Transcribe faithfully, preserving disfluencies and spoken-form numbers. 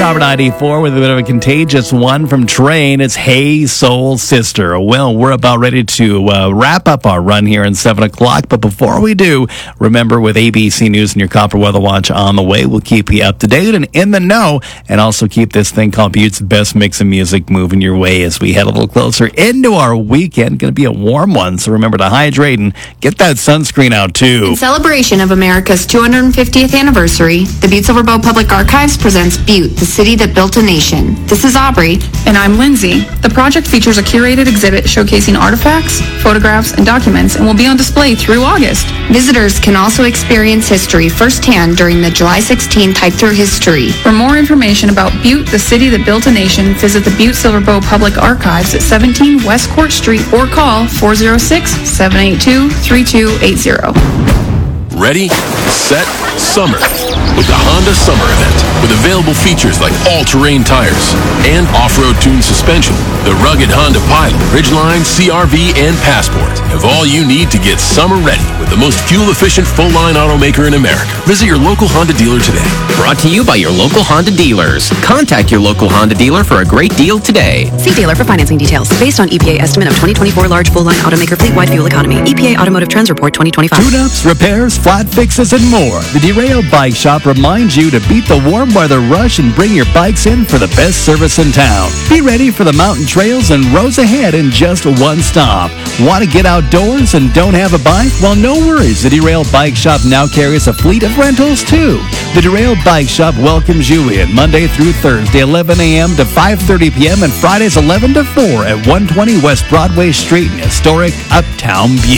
Robert I D four with a bit of a contagious one from Train. It's Hey Soul Sister. Well, we're about ready to uh, wrap up our run here in seven o'clock. But before we do, remember with A B C News and your Copper Weather Watch on the way, we'll keep you up to date and in the know, and also keep this thing called Butte's Best Mix of Music moving your way as we head a little closer into our weekend. Going to be a warm one, so remember to hydrate and get that sunscreen out too. In celebration of America's two hundred fiftieth anniversary, the Butte Silver Bow Public Archives presents Butte, the city that built a nation. This is Aubrey. And I'm Lindsay. The project features a curated exhibit showcasing artifacts, photographs, and documents and will be on display through August. Visitors can also experience history firsthand during the July sixteenth Hike Through History. For more information about Butte, the city that built a nation, visit the Butte Silver Bow Public Archives at seventeen West Court Street or call four oh six, seven eight two, three two eight zero. Ready, set, summer with the Honda Summer Event. With available features like all-terrain tires and off-road tuned suspension, the rugged Honda Pilot, Ridgeline, C R V, and Passport have all you need to get summer ready with the most fuel-efficient full-line automaker in America. Visit your local Honda dealer today. Brought to you by your local Honda dealers. Contact your local Honda dealer for a great deal today. See dealer for financing details. Based on E P A estimate of twenty twenty-four large full-line automaker fleet-wide fuel economy. E P A Automotive Trends Report twenty twenty-five. Tune-ups, repairs, flat fixes, and more. The Derail Bike Shop reminds you to beat the warm weather rush and bring your bikes in for the best service in town. Be ready for the mountain trails and roads ahead in just one stop. Want to get outdoors and don't have a bike? Well, no worries. The Derail Bike Shop now carries a fleet of rentals, too. The Derail Bike Shop welcomes you in Monday through Thursday, eleven a.m. to five thirty p.m. and Fridays, eleven to four at one twenty West Broadway Street in historic Uptown Butte.